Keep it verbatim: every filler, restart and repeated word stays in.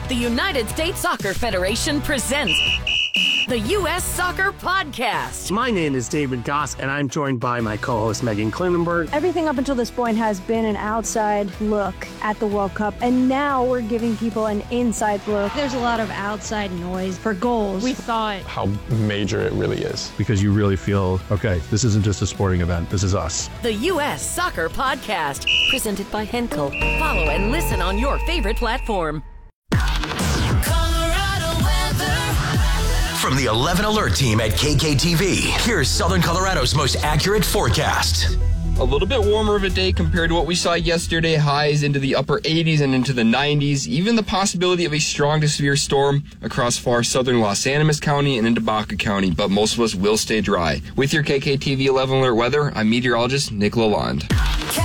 The United States Soccer Federation presents the U S Soccer Podcast. My name is David Goss, and I'm joined by my co-host Megan Klinenberg. Everything up until this point has been an outside look at the World Cup, and now we're giving people an inside look. There's a lot of outside noise for goals. We thought how major it really is. Because you really feel, okay, this isn't just a sporting event, this is us. The U S Soccer Podcast, presented by Henkel. Follow and listen on your favorite platform. From the eleven Alert team at K K T V, here's Southern Colorado's most accurate forecast. A little bit warmer of a day compared to what we saw yesterday. Highs into the upper eighties and into the nineties. Even the possibility of a strong to severe storm across far southern Los Animas County and into Baca County, but most of us will stay dry. With your K K T V eleven Alert weather, I'm meteorologist Nick Lalonde.